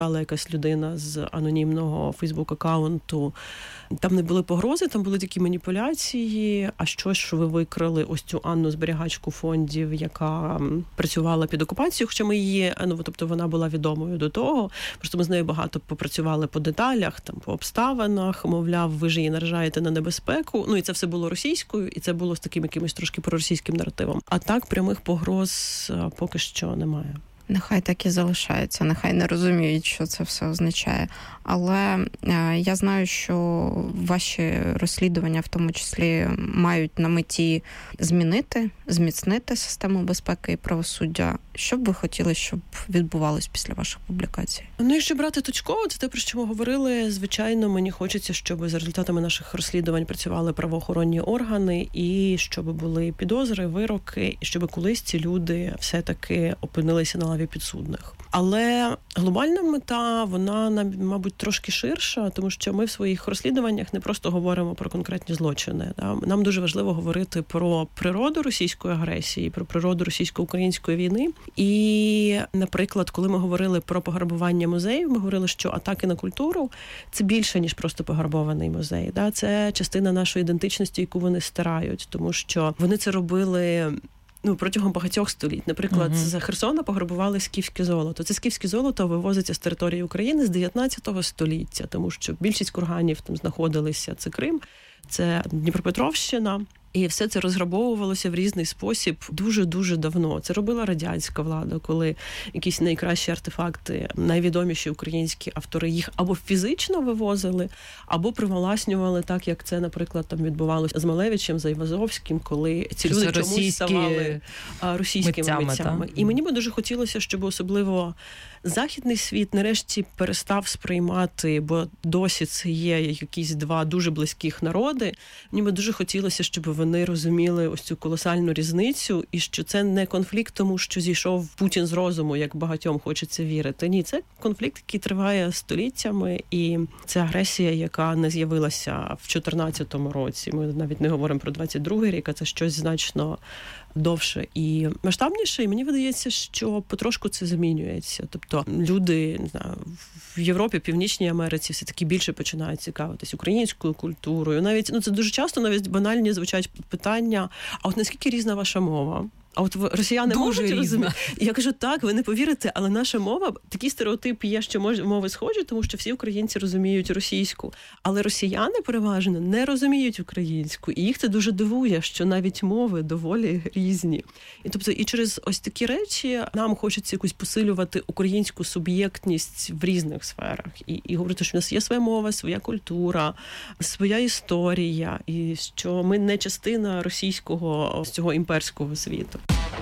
але якась людина з анонімного Фейсбук-аккаунту. Там не були погрози, там були такі маніпуляції, а що ви викрили ось цю Анну зберігачку фондів, яка працювала під окупацією, хоча ми її, тобто вона була відомою до того, просто ми з нею багато попрацювали по деталях, там, по обставинах, мовляв, ви ж її наражаєте на небезпеку, і це все було російською, і це було з таким якимось трошки проросійським наративом. А так прямих погроз поки що немає. Нехай так і залишається, нехай не розуміють, що це все означає. Але я знаю, що ваші розслідування в тому числі мають на меті зміцнити систему безпеки і правосуддя. Що б ви хотіли, щоб відбувалось після ваших публікацій? Якщо брати точково, це те, про що ми говорили. Звичайно, мені хочеться, щоб за результатами наших розслідувань працювали правоохоронні органи і щоб були підозри, вироки, і щоб колись ці люди все-таки опинилися на лаві підсудних. Але глобальна мета, вона, мабуть, трошки ширша, тому що ми в своїх розслідуваннях не просто говоримо про конкретні злочини. Нам дуже важливо говорити про природу російської агресії, про природу російсько-української війни. І, наприклад, коли ми говорили про пограбування музеїв, ми говорили, що атаки на культуру – це більше, ніж просто пограбований музей. Це частина нашої ідентичності, яку вони стирають, тому що вони це робили протягом багатьох століть. Наприклад, з Херсона пограбували скіфське золото. Це скіфське золото вивозиться з території України з 19 століття, тому що більшість курганів там знаходилися. Це Крим, це Дніпропетровщина. І все це розграбовувалося в різний спосіб дуже-дуже давно. Це робила радянська влада, коли якісь найкращі артефакти, найвідоміші українські автори їх або фізично вивозили, або привласнювали так, як це, наприклад, там відбувалося з Малевичем, з Айвазовським, коли ці люди чомусь ставали російськими митцями. І мені би дуже хотілося, щоб особливо західний світ нарешті перестав сприймати, бо досі це є якісь два дуже близьких народи. Мені би дуже хотілося, щоб вони розуміли ось цю колосальну різницю, і що це не конфлікт тому, що зійшов Путін з розуму, як багатьом хочеться вірити. Ні, це конфлікт, який триває століттями, і це агресія, яка не з'явилася в 2014 році. Ми навіть не говоримо про 22-й рік, а це щось значно довше і масштабніше. І мені видається, що потрошку це змінюється. Тобто люди, не знаю, в Європі, Північній Америці все-таки більше починають цікавитись українською культурою. Навіть, це дуже часто навіть банальні звучать питання, а от наскільки різна ваша мова? А от росіяни можуть розуміти? Я кажу, так, ви не повірите, але наша мова, такий стереотип є, що мови схожі, тому що всі українці розуміють російську. Але росіяни переважно не розуміють українську. І їх це дуже дивує, що навіть мови доволі різні. І тобто, і через ось такі речі нам хочеться якусь посилювати українську суб'єктність в різних сферах. І говорити, що в нас є своя мова, своя культура, своя історія, і що ми не частина російського, цього імперського світу.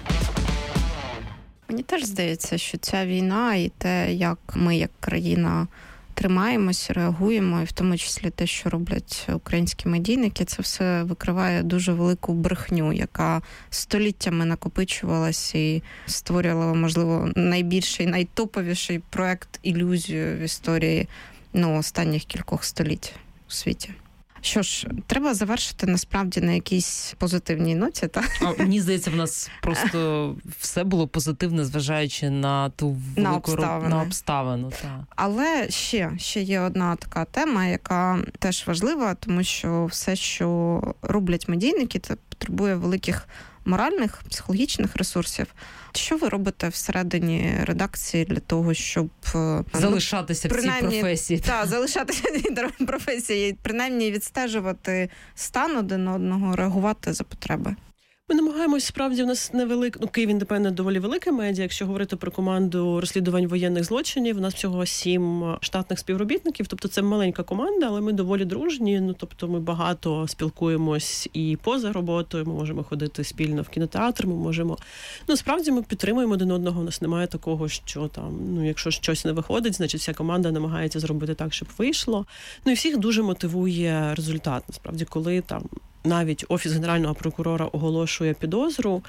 Мені теж здається, що ця війна і те, як ми, як країна, тримаємось, реагуємо, і в тому числі те, що роблять українські медійники, це все викриває дуже велику брехню, яка століттями накопичувалась і створювала, можливо, найбільший, найтоповіший проект ілюзію в історії останніх кількох століть у світі. Що ж, треба завершити насправді на якійсь позитивній ноті, так? Мені здається, в нас просто все було позитивне, зважаючи на ту велику на обставину. Так. Але ще є одна така тема, яка теж важлива, тому що все, що роблять медійники, це потребує великих моральних, психологічних ресурсів. Що ви робите всередині редакції для того, щоб залишатися в цій професії? Так, залишатися в цій професії, принаймні відстежувати стан один одного, реагувати за потреби. Ми намагаємось, справді, у нас невелик, Київ Індепендент доволі велика медіа. Якщо говорити про команду розслідувань воєнних злочинів, у нас всього 7 штатних співробітників, тобто це маленька команда, але ми доволі дружні, тобто ми багато спілкуємось і поза роботою, ми можемо ходити спільно в кінотеатр, ми можемо, справді ми підтримуємо один одного, у нас немає такого, що там, якщо щось не виходить, значить вся команда намагається зробити так, щоб вийшло. І всіх дуже мотивує результат, насправді, коли там навіть Офіс Генерального прокурора оголошує підозру,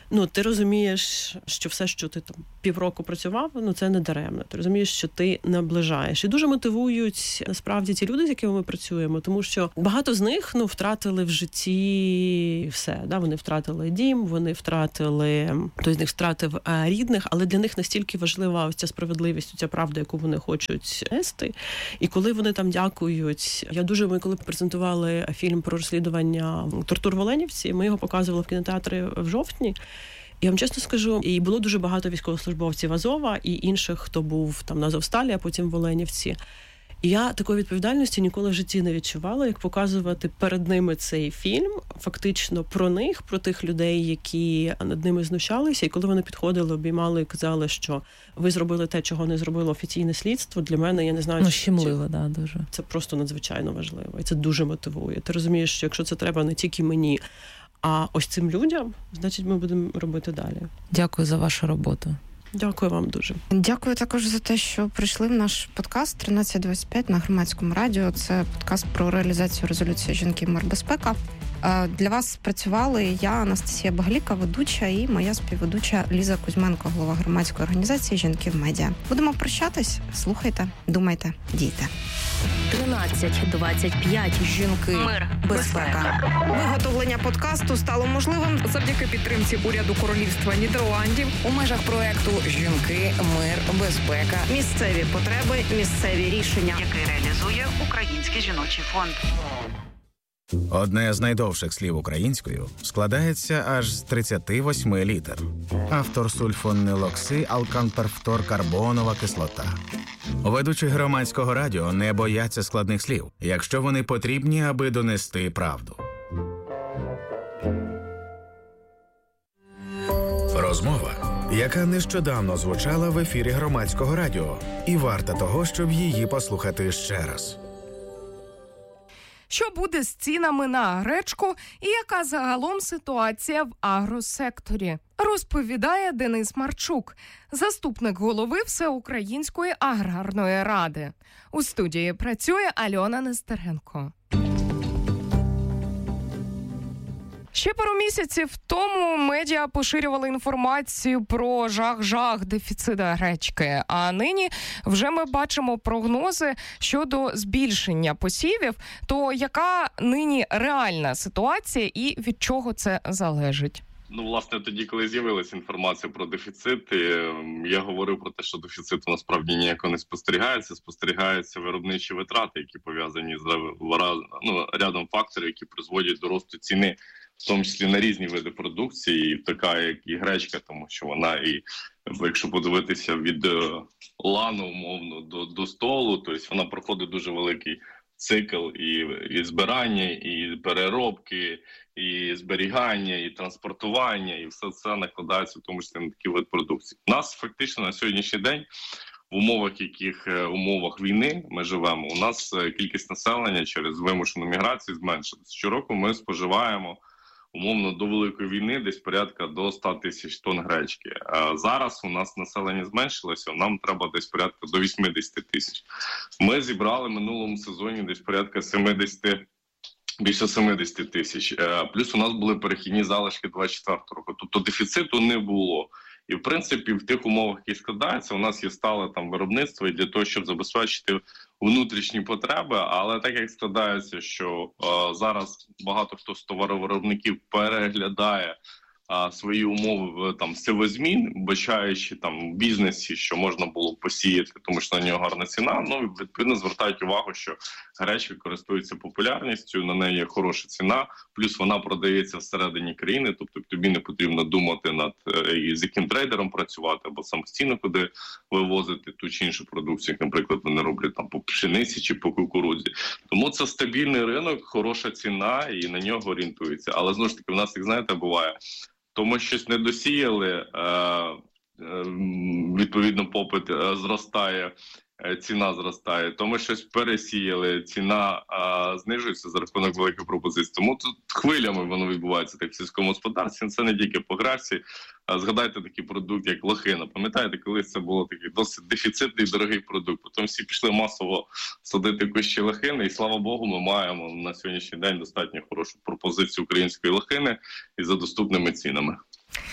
ти розумієш, що все, що ти там півроку працював, це не даремно. Ти розумієш, що ти наближаєш. І дуже мотивують, насправді, ті люди, з якими ми працюємо, тому що багато з них, втратили в житті все. Да? Вони втратили дім, вони втратили, хтось з них втратив рідних, але для них настільки важлива ось ця справедливість, ця правда, яку вони хочуть нести. І коли вони там дякують, ми коли презентували фільм про розслідування тортур в Оленівці, ми його показували в кінотеатрі в жовтні. Я вам чесно скажу, і було дуже багато військовослужбовців Азова і інших, хто був там на Азовсталі, а потім в Оленівці. І я такої відповідальності ніколи в житті не відчувала, як показувати перед ними цей фільм, фактично про них, про тих людей, які над ними знущалися. І коли вони підходили, обіймали і казали, що ви зробили те, чого не зробило офіційне слідство, для мене, я не знаю... щемливо, да, дуже. Це просто надзвичайно важливо. І це дуже мотивує. Ти розумієш, що якщо це треба не тільки мені, а ось цим людям, значить, ми будемо робити далі. Дякую за вашу роботу. Дякую вам дуже. Дякую також за те, що прийшли в наш подкаст 1325 на Громадському радіо. Це подкаст про реалізацію резолюції «Жінки, мир, безпека». Для вас працювали я, Анастасія Багаліка, ведуча, і моя співведуча Ліза Кузьменко, голова громадської організації «Жінки в медіа». Будемо прощатись. Слухайте, думайте, дійте. 1325. Жінки, мир, безпека. Виготовлення подкасту стало можливим завдяки підтримці уряду Королівства Нідерландів у межах проекту «Жінки, мир, безпека. Місцеві потреби, місцеві рішення», який реалізує Український жіночий фонд. Одне з найдовших слів українською складається аж з 38 літер. Автор сульфонилоксиалканперфторкарбонова кислота. Ведучі громадського радіо не бояться складних слів, якщо вони потрібні, аби донести правду. Розмова, яка нещодавно звучала в ефірі громадського радіо, і варта того, щоб її послухати ще раз. Що буде з цінами на гречку і яка загалом ситуація в агросекторі, розповідає Денис Марчук, заступник голови Всеукраїнської аграрної ради. У студії працює Альона Нестеренко. Ще пару місяців тому медіа поширювали інформацію про жах-жах дефіциту гречки, а нині вже ми бачимо прогнози щодо збільшення посівів. То яка нині реальна ситуація і від чого це залежить? Власне, тоді, коли з'явилася інформація про дефіцит, я говорив про те, що дефіциту насправді ніяко не спостерігається. Спостерігаються виробничі витрати, які пов'язані з рядом факторів, які призводять до росту ціни, в тому числі на різні види продукції, така як і гречка, тому що вона, і якщо подивитися від лану, умовно, до столу, тобто вона проходить дуже великий цикл і збирання, і переробки, і зберігання, і транспортування, і все це накладається в тому числі на такий вид продукції. У нас фактично на сьогоднішній день в умовах війни ми живемо, у нас кількість населення через вимушену міграцію зменшилась. Щороку ми споживаємо умовно до Великої війни десь порядка до 100 тисяч тонн гречки. А зараз у нас населення зменшилося, нам треба десь порядка до 80 тисяч. Ми зібрали в минулому сезоні десь порядка більше 70 тисяч. Плюс у нас були перехідні залишки 24 року. Тобто дефіциту не було. І, в принципі, в тих умовах, які складаються, у нас є стале там виробництво і для того, щоб забезпечити внутрішні потреби. Але так як складається, що зараз багато хто з товаровиробників переглядає свої умови там сивозмін, вбачаючи там в бізнесі, що можна було посіяти, тому що на нього гарна ціна. Відповідно звертають увагу, що гречка користується популярністю, на неї є хороша ціна, плюс вона продається всередині країни, тобто тобі не потрібно думати над з яким трейдером працювати або самостійно куди вивозити ту чи іншу продукцію, як, наприклад, вони роблять там по пшениці чи по кукурудзі. Тому це стабільний ринок, хороша ціна і на нього орієнтуються. Але знову ж таки, в нас, як знаєте, буває, то ми щось не досіяли, відповідно попит зростає, ціна зростає, то ми щось пересіяли, ціна знижується за рахунок великих пропозицій. Тому тут хвилями воно відбувається так в сільському господарстві, це не тільки по гречці. Згадайте такий продукт, як лохина. Пам'ятаєте, колись це було такий досить дефіцитний дорогий продукт. Потім всі пішли масово садити кущі лохини, і слава Богу, ми маємо на сьогоднішній день достатньо хорошу пропозицію української лохини і за доступними цінами.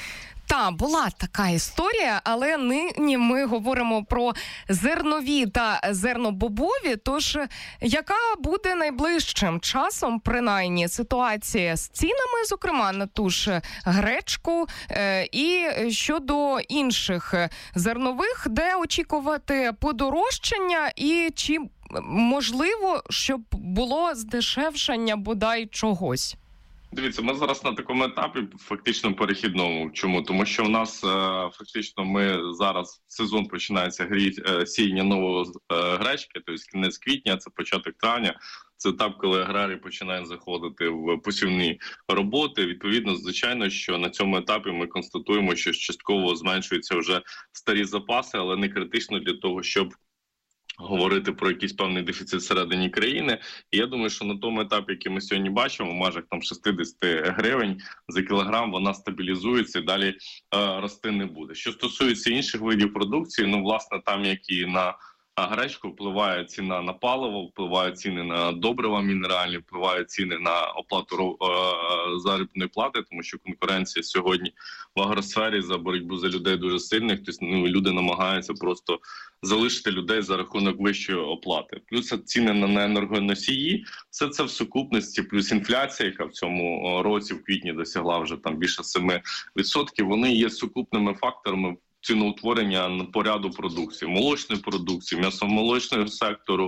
Так, була така історія, але нині ми говоримо про зернові та зернобобові, тож яка буде найближчим часом, принаймні, ситуація з цінами, зокрема, на ту ж гречку, і щодо інших зернових, де очікувати подорожчання і чи можливо, щоб було здешевшення бодай чогось? Дивіться, ми зараз на такому етапі фактично перехідному. Чому? Тому що в нас фактично ми зараз сезон починається сіяння нового гречки, тобто кінець квітня, це початок травня. Це етап, коли аграрії починають заходити в посівні роботи. Відповідно, звичайно, що на цьому етапі ми констатуємо, що частково зменшуються вже старі запаси, але не критично для того, щоб говорити про якийсь певний дефіцит всередині країни. І я думаю, що на тому етапі, який ми сьогодні бачимо, в межах там 60 гривень за кілограм, вона стабілізується і далі рости не буде. Що стосується інших видів продукції, ну, власне, там, як і на гречку, впливає ціна на паливо, впливають ціни на добрива мінеральні, впливають ціни на оплату заробітної плати, тому що конкуренція сьогодні в агросфері за боротьбу за людей дуже сильна. Тобто, люди намагаються просто залишити людей за рахунок вищої оплати. Плюс ціни на енергоносії, все це в сукупності, плюс інфляція, яка в цьому році в квітні досягла вже там більше 7%, вони є сукупними факторами ціноутворення по ряду продукції, молочної продукції, м'ясомолочного сектору,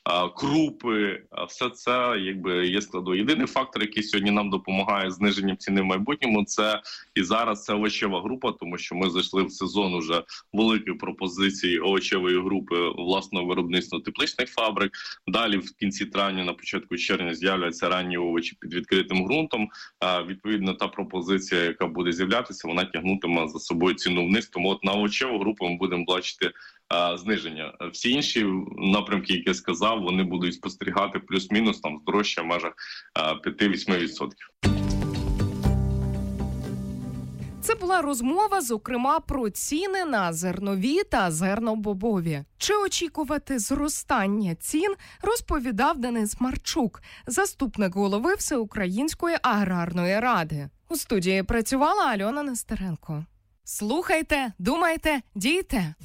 крупи, все це якби є складовий. Єдиний фактор, який сьогодні нам допомагає зниженням ціни в майбутньому, це і зараз це овочева група, тому що ми зайшли в сезон уже великої пропозиції овочевої групи власного виробництва тепличних фабрик. Далі в кінці травня, на початку червня з'являються ранні овочі під відкритим ґрунтом. Відповідно, та пропозиція, яка буде з'являтися, вона тягнутиме за собою ціну вниз. Тому от на овочеву групу ми будемо бачити зниження. Всі інші напрямки, які я сказав, вони будуть спостерігати плюс-мінус там здорожчання в межах 5-8%. Це була розмова, зокрема, про ціни на зернові та зернобобові. Чи очікувати зростання цін, розповідав Денис Марчук, заступник голови Всеукраїнської аграрної ради. У студії працювала Альона Нестеренко. Слухайте, думайте, дійте!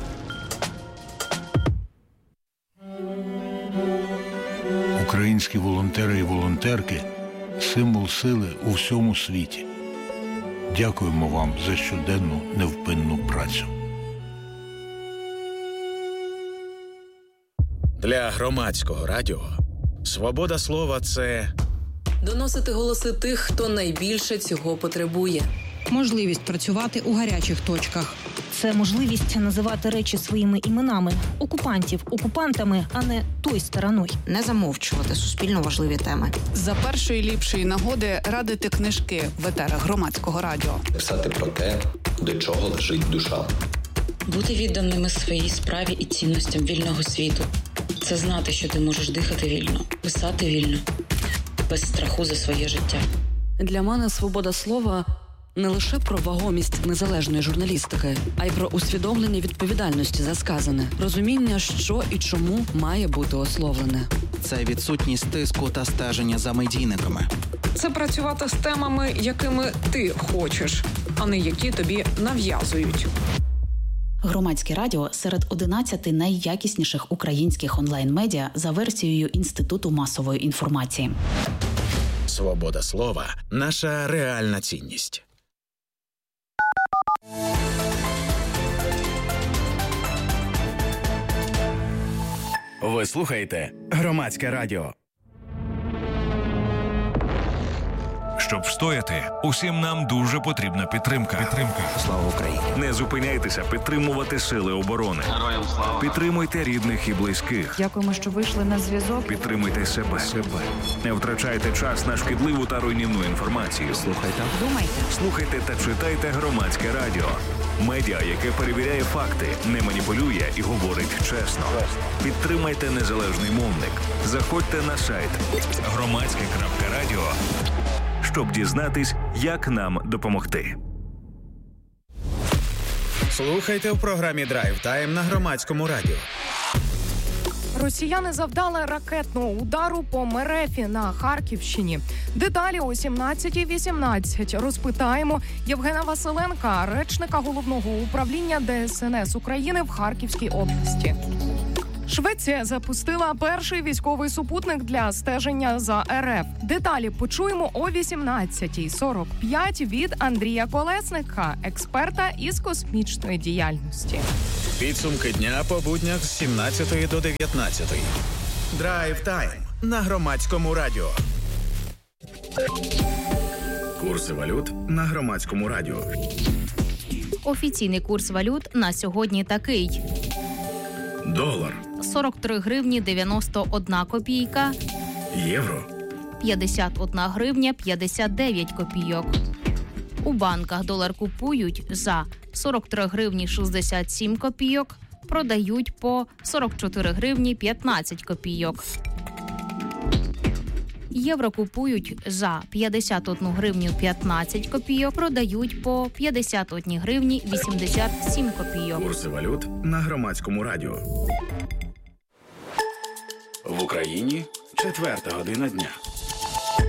Українські волонтери і волонтерки – символ сили у всьому світі. Дякуємо вам за щоденну невпинну працю. Для громадського радіо свобода слова – це доносити голоси тих, хто найбільше цього потребує. Можливість працювати у гарячих точках. Це можливість називати речі своїми іменами. Окупантів окупантами, а не той стороною. Не замовчувати суспільно важливі теми. За першої ліпшої нагоди радити книжки в етерах громадського радіо. Писати про те, до чого лежить душа. Бути відданими своїй справі і цінностям вільного світу. Це знати, що ти можеш дихати вільно, писати вільно, без страху за своє життя. Для мене свобода слова – не лише про вагомість незалежної журналістики, а й про усвідомлення відповідальності за сказане, розуміння, що і чому має бути ословлене. Це відсутність тиску та стеження за медійниками. Це працювати з темами, якими ти хочеш, а не які тобі нав'язують. Громадське радіо серед 11 найякісніших українських онлайн-медіа за версією Інституту масової інформації. Свобода слова – наша реальна цінність. Ви слухаєте Громадське радіо. Щоб встояти, усім нам дуже потрібна підтримка. Слава Україні! Не зупиняйтеся підтримувати сили оборони. Героям слава! Підтримуйте рідних і близьких. Дякуємо, що вийшли на зв'язок. Підтримуйте себе. Не втрачайте час на шкідливу та руйнівну інформацію. Слухайте та читайте Громадське радіо. Медіа, яке перевіряє факти, не маніпулює і говорить чесно. Підтримайте незалежний мовник. Заходьте на сайт громадське.радіо, щоб дізнатись, як нам допомогти. Слухайте в програмі «Драйв Тайм» на Громадському радіо. Росіяни завдали ракетного удару по Мерефі на Харківщині. Деталі о 17:18 розпитаємо Євгена Василенка, речника Головного управління DSNS України в Харківській області. Швеція запустила перший військовий супутник для стеження за РФ. Деталі почуємо о 18:45 від Андрія Колесника, експерта із космічної діяльності. Підсумки дня по буднях з 17 до 19. Драйв тайм на Громадському радіо. Курси валют на Громадському радіо. Офіційний курс валют на сьогодні такий. Долар 43 гривні 91 копійка. Євро 51 гривня 59 копійок. У банках долар купують за 43 гривні 67 копійок, продають по 44 гривні 15 копійок. Євро купують за 51 гривню 15 копійок, продають по 51 гривні 87 копійок. Курси валют на Громадському радіо. В Україні 4 година дня.